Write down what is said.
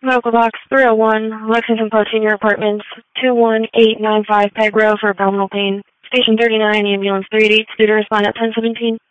Medical Box 301, Lexington Post Senior Apartments, 21895 Peg Row for abdominal pain. Station 39, ambulance 382 to respond at 1017.